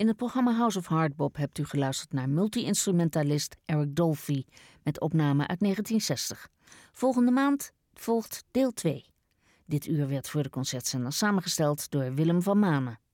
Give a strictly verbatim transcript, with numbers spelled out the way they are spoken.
In het programma House of Hardbop hebt u geluisterd naar multi-instrumentalist Eric Dolphy met opname uit negentien zestig. Volgende maand volgt deel twee. Dit uur werd voor de concertzender samengesteld door Willem van Manen.